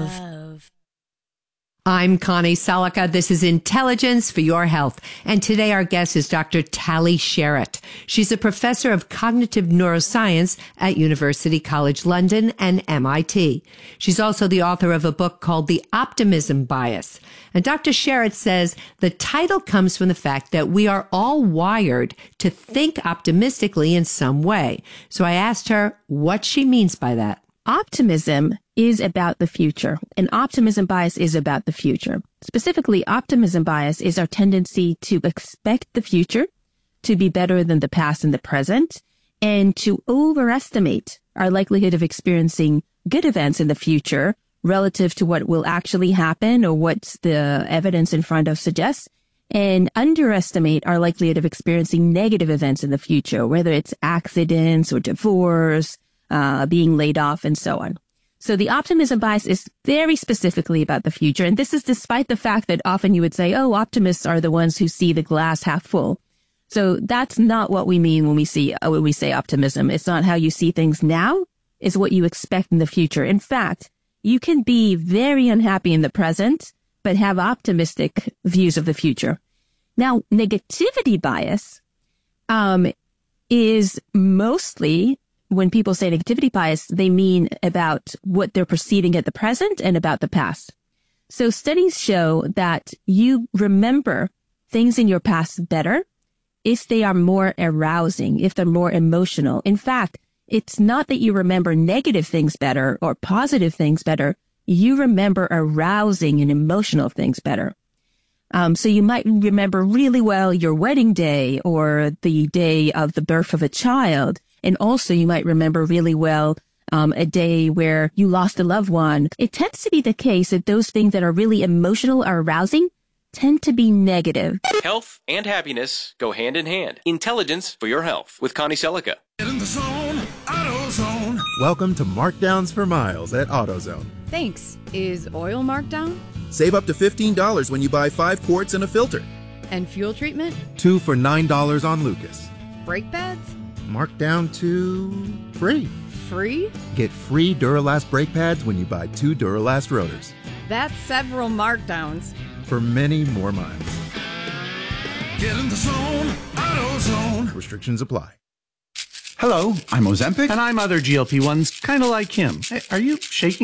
love. I'm Connie Selica. This is Intelligence for Your Health. And today our guest is Dr. Tali Sharot. She's a professor of cognitive neuroscience at University College London and MIT. She's also the author of a book called The Optimism Bias. And Dr. Sharot says the title comes from the fact that we are all wired to think optimistically in some way. So I asked her what she means by that. Optimism is about the future, and optimism bias is about the future. Specifically, optimism bias is our tendency to expect the future to be better than the past and the present, and to overestimate our likelihood of experiencing good events in the future relative to what will actually happen or what the evidence in front of suggests, and underestimate our likelihood of experiencing negative events in the future, whether it's accidents or divorce, being laid off, and so on. So the optimism bias is very specifically about the future. And this is despite the fact that often you would say, oh, optimists are the ones who see the glass half full. So that's not what we mean when we say optimism. It's not how you see things now. It's what you expect in the future. In fact, you can be very unhappy in the present, but have optimistic views of the future. Now, negativity bias is mostly, when people say negativity bias, they mean about what they're perceiving at the present and about the past. So studies show that you remember things in your past better if they are more arousing, if they're more emotional. In fact, it's not that you remember negative things better or positive things better. You remember arousing and emotional things better. So you might remember really well your wedding day or the day of the birth of a child. And also you might remember really well a day where you lost a loved one. It tends to be the case that those things that are really emotional or arousing tend to be negative. Health and happiness go hand in hand. Intelligence for Your Health with Connie Selica. Get in the zone, AutoZone. Welcome to Markdowns for Miles at AutoZone. Thanks. Is oil marked down? Save up to $15 when you buy 5 quarts and a filter. And fuel treatment? 2 for $9 on Lucas. Brake pads? Marked down to free. Free? Get free Duralast brake pads when you buy 2 Duralast rotors. That's several markdowns. For many more miles. Get in the zone, AutoZone. Restrictions apply. Hello, I'm Ozempic. And I'm other GLP-1s, kind of like him. Hey, are you shaking?